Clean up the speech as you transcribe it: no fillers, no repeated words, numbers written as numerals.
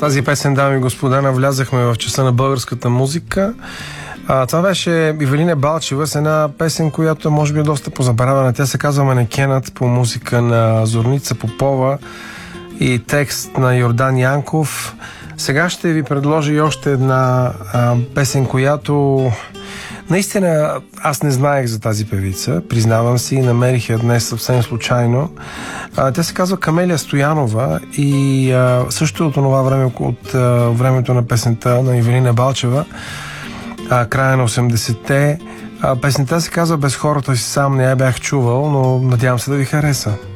тази песен, дами и господа, навлязахме в часа на българската музика. Това беше Ивелина Балчева с една песен, която може би е доста позабравена. Тя се казва "Манекенът", по музика на Зорница Попова и текст на Йордан Янков. Сега ще ви предложа и още една песен, която наистина аз не знаех за тази певица, признавам си, намерих я днес съвсем случайно. Тя се казва Камелия Стоянова и също от това време, от времето на песента на Ивелина Балчева, края на 80-те. Песента се казва "Без хората си сам", не я бях чувал, но надявам се да ви хареса.